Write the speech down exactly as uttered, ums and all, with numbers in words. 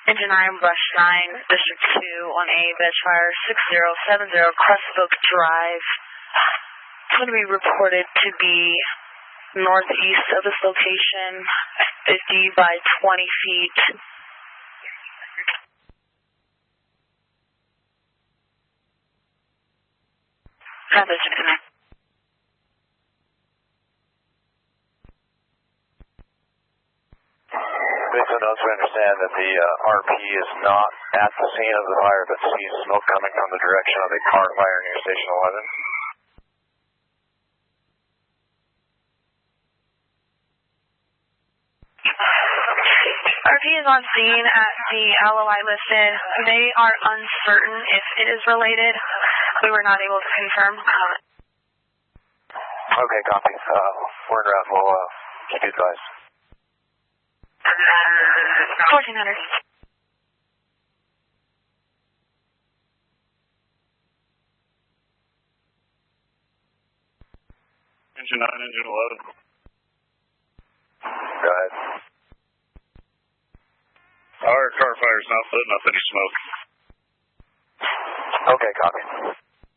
Engine nine, Brush nine, District two on A, veg fire six zero seven zero, Crestbook Drive. It's going to be reported to be northeast of this location, fifty by twenty feet. Rapids connect. Based on those, we understand that the uh, R P is not at the scene of the fire, but sees smoke coming from the direction of a car fire near Station eleven. R P is on scene at the L O I listed. They are uncertain if it is related. We were not able to confirm. Okay, copy. Uh, we're in route. We'll uh, keep you advised. fourteen hundred. Engine nine, engine eleven. Go ahead. Our car fire's not putting up any smoke. Okay, copy.